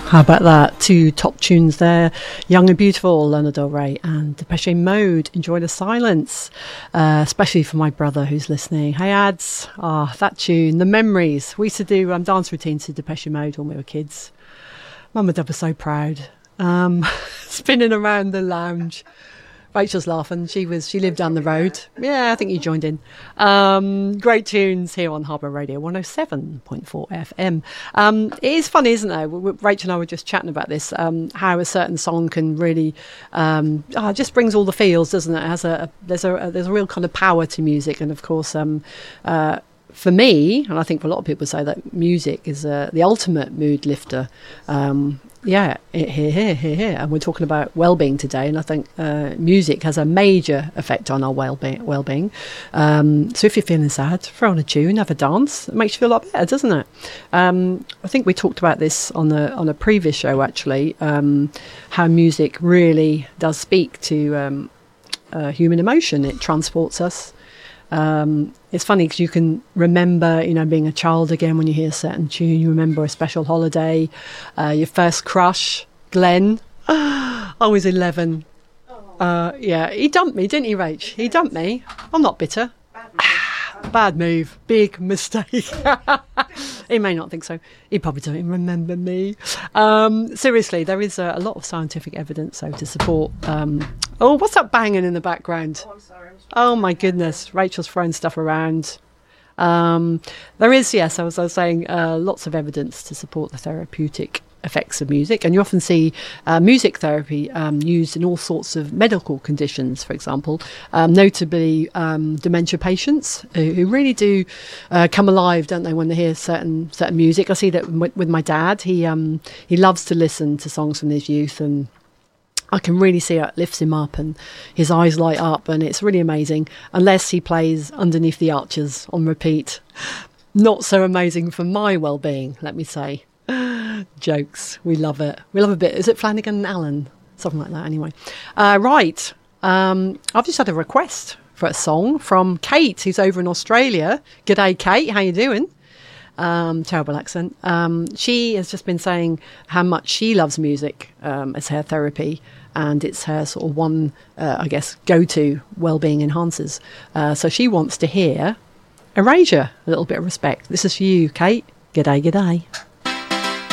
How about that? Two top tunes there. Young and Beautiful, Lana Del Rey, and Depeche Mode, Enjoy the Silence. Especially for my brother who's listening. Hey, Ads. That tune, the memories. We used to do dance routines to Depeche Mode when we were kids. Mum and Dad were so proud. Spinning around the lounge. Rachel's laughing. She lived down the road. Yeah, I think you joined in. Great tunes here on Harbour Radio 107.4 FM. It is funny, isn't it? Rachel and I were just chatting about this. How a certain song can really just brings all the feels, doesn't it? There's a real kind of power to music, and of course, for me, and I think for a lot of people say that music is the ultimate mood lifter. Here, and we're talking about well-being today, and I think music has a major effect on our well-being. So if you're feeling sad, throw on a tune, have a dance. It makes you feel a lot better, doesn't it? I think we talked about this on a previous show, actually, how music really does speak to human emotion. It transports us. It's funny because you can remember, being a child again when you hear a certain tune. You remember a special holiday, your first crush, Glenn. I was 11. Yeah, he dumped me, didn't he, Rach? He dumped me. I'm not bitter. Bad move. Big mistake. He may not think so. He probably doesn't even remember me. Seriously, there is a lot of scientific evidence, though, to support... what's that banging in the background? Oh, I'm sorry. Oh, my goodness. Rachel's throwing stuff around. There is, yes, as I was saying, lots of evidence to support the therapeutic effects of music, and you often see music therapy used in all sorts of medical conditions, for example, notably dementia patients who really do come alive, don't they, when they hear certain music. I see that with my dad. He loves to listen to songs from his youth, and I can really see it lifts him up and his eyes light up, and it's really amazing, unless he plays Underneath the Arches on repeat. Not so amazing for my well-being, let me say. Jokes. We love it. We love a bit. Is it Flanagan and Allen? Something like that, anyway. Right. I've just had a request for a song from Kate, who's over in Australia. G'day, Kate. How you doing? Terrible accent. She has just been saying how much she loves music as her therapy, and it's her sort of one, go-to well-being enhancers. So she wants to hear Erasure, A Little Bit of Respect. This is for you, Kate. G'day, g'day.